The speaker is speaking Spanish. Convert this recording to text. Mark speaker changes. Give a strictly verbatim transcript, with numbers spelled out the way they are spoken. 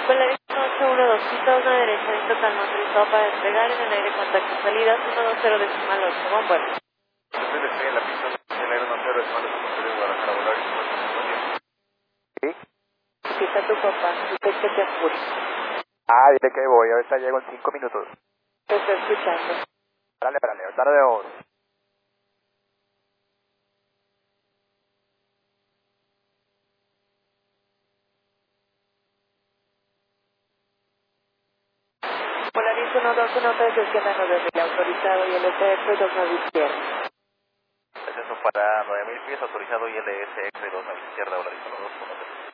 Speaker 1: Polaris ocho uno dos, pista uno derecha, visto calma, autorizado para despegar en el aire, contacto salida, uno dos cero decimal ocho, buen vuelo.
Speaker 2: Estoy despegue en la pista del aire uno cero decimal ocho, de Guadalajara, Polaris ocho uno. ¿Sí?
Speaker 1: Aquí está tu papá, usted que te apure.
Speaker 2: Ah, dile que voy, a ver si llego en cinco minutos.
Speaker 1: Te estoy escuchando.
Speaker 2: Espérale, espérale, ahorita de vos.
Speaker 1: Polaris uno dos uno tres, izquierda nueve mil, autorizado y L S X dos nueve izquierda.
Speaker 2: Descenso para nueve mil pies, autorizado y L S X dos a la izquierda, Polaris uno dos uno tres.